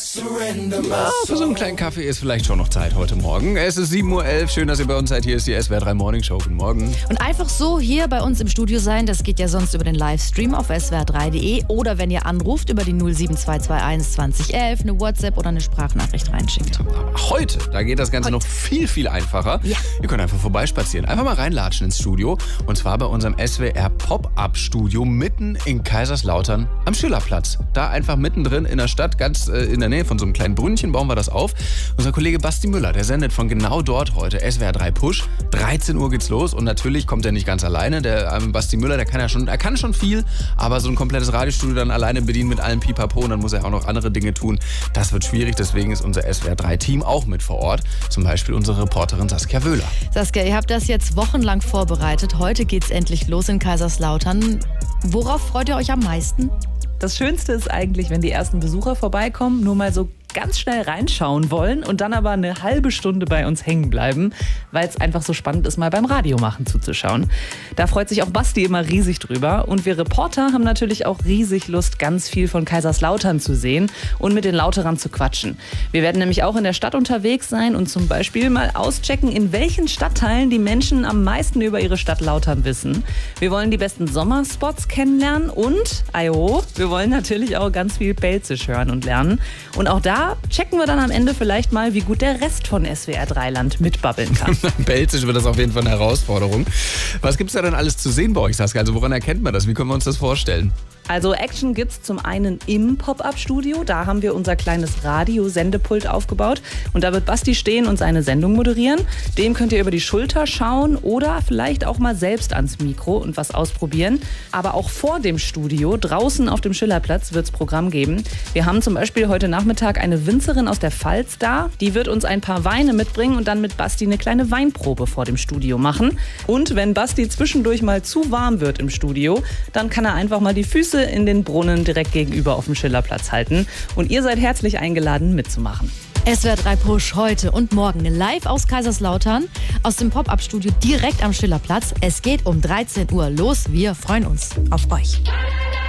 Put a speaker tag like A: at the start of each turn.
A: Für so einen kleinen Kaffee ist vielleicht schon noch Zeit heute Morgen. Es ist 7:11 Uhr. Schön, dass ihr bei uns seid. Hier ist die SWR 3 Morning Show. Guten Morgen.
B: Und einfach so hier bei uns im Studio sein, das geht ja sonst über den Livestream auf swr3.de oder wenn ihr anruft über die 07221 2011 eine WhatsApp oder eine Sprachnachricht reinschickt.
A: Aber heute, da geht das Ganze noch viel, viel einfacher.
B: Ja.
A: Ihr könnt einfach vorbeispazieren. Einfach mal reinlatschen ins Studio. Und zwar bei unserem SWR Pop-Up-Studio mitten in Kaiserslautern am Schillerplatz. Da einfach mittendrin in der Stadt, ganz in der Nähe von so einem kleinen Brünnchen, bauen wir das auf. Unser Kollege Basti Müller, der sendet von genau dort heute SWR 3 Push. 13 Uhr geht's los und natürlich kommt er nicht ganz alleine. Der Basti Müller, der kann schon viel, aber so ein komplettes Radiostudio dann alleine bedienen mit allem Pipapo und dann muss er auch noch andere Dinge tun. Das wird schwierig, deswegen ist unser SWR 3 Team auch mit vor Ort. Zum Beispiel unsere Reporterin Saskia Wöhler.
B: Saskia, ihr habt das jetzt wochenlang vorbereitet. Heute geht's endlich los in Kaiserslautern. Worauf freut ihr euch am meisten?
C: Das Schönste ist eigentlich, wenn die ersten Besucher vorbeikommen, nur mal so ganz schnell reinschauen wollen und dann aber eine halbe Stunde bei uns hängen bleiben, weil es einfach so spannend ist, mal beim Radiomachen zuzuschauen. Da freut sich auch Basti immer riesig drüber und wir Reporter haben natürlich auch riesig Lust, ganz viel von Kaiserslautern zu sehen und mit den Lauterern zu quatschen. Wir werden nämlich auch in der Stadt unterwegs sein und zum Beispiel mal auschecken, in welchen Stadtteilen die Menschen am meisten über ihre Stadt Lautern wissen. Wir wollen die besten Sommerspots kennenlernen und, wir wollen natürlich auch ganz viel Belzisch hören und lernen. Und auch da checken wir dann am Ende vielleicht mal, wie gut der Rest von SWR 3-Land mitbabbeln kann.
A: Belzisch wird das auf jeden Fall eine Herausforderung. Was gibt's da denn alles zu sehen bei euch, Saskia? Also woran erkennt man das? Wie können wir uns das vorstellen?
C: Also Action gibt's zum einen im Pop-Up-Studio. Da haben wir unser kleines Radiosendepult aufgebaut. Und da wird Basti stehen und seine Sendung moderieren. Dem könnt ihr über die Schulter schauen oder vielleicht auch mal selbst ans Mikro und was ausprobieren. Aber auch vor dem Studio, draußen auf dem Schillerplatz, wird's Programm geben. Wir haben zum Beispiel heute Nachmittag eine Winzerin aus der Pfalz da. Die wird uns ein paar Weine mitbringen und dann mit Basti eine kleine Weinprobe vor dem Studio machen. Und wenn Basti zwischendurch mal zu warm wird im Studio, dann kann er einfach mal die Füße in den Brunnen direkt gegenüber auf dem Schillerplatz halten. Und ihr seid herzlich eingeladen, mitzumachen.
B: SWR 3 Push heute und morgen live aus Kaiserslautern, aus dem Pop-Up-Studio direkt am Schillerplatz. Es geht um 13 Uhr los. Wir freuen uns auf euch.